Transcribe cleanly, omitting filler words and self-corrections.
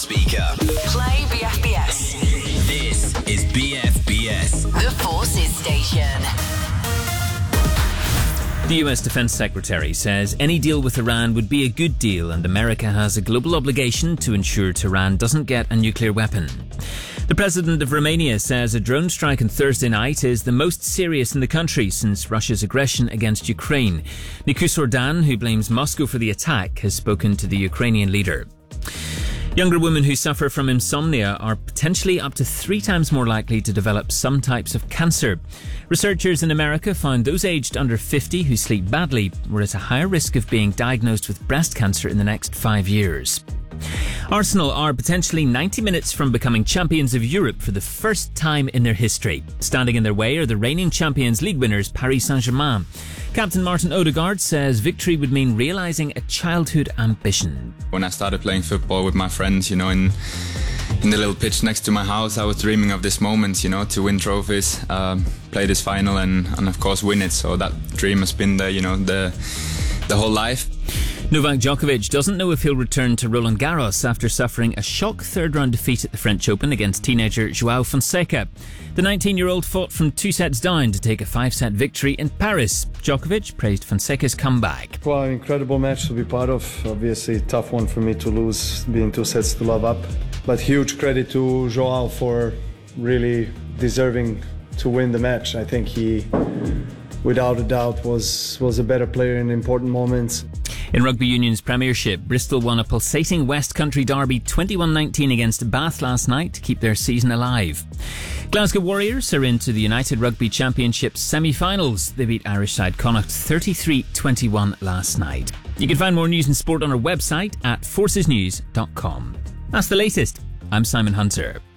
speaker. Play BFBS. This is BFBS. The Forces Station. The US Defense Secretary says any deal with Iran would be a good deal, and America has a global obligation to ensure Tehran doesn't get a nuclear weapon. The president of Romania says a drone strike on Thursday night is the most serious in the country since Russia's aggression against Ukraine. Nicu Sordan, who blames Moscow for the attack, has spoken to the Ukrainian leader. Younger women who suffer from insomnia are potentially up to 3 times more likely to develop some types of cancer. Researchers in America found those aged under 50 who sleep badly were at a higher risk of being diagnosed with breast cancer in the next 5 years. Arsenal are potentially 90 minutes from becoming champions of Europe for the first time in their history. Standing in their way are the reigning Champions League winners Paris Saint-Germain. Captain Martin Odegaard says victory would mean realising a childhood ambition. When I started playing football with my friends, in the little pitch next to my house, I was dreaming of this moment, to win trophies, play this final and of course win it. So that dream has been there, the whole life. Novak Djokovic doesn't know if he'll return to Roland Garros after suffering a shock third-round defeat at the French Open against teenager Joao Fonseca. The 19-year-old fought from 2 sets down to take a 5-set victory in Paris. Djokovic praised Fonseca's comeback. Well, incredible match to be part of. Obviously, tough one for me to lose, being 2 sets to love up. But huge credit to Joao for really deserving to win the match. I think he, without a doubt, was a better player in important moments. In Rugby Union's Premiership, Bristol won a pulsating West Country derby 21-19 against Bath last night to keep their season alive. Glasgow Warriors are into the United Rugby Championship semi-finals. They beat Irish side Connacht 33-21 last night. You can find more news and sport on our website at forcesnews.com. That's the latest. I'm Simon Hunter.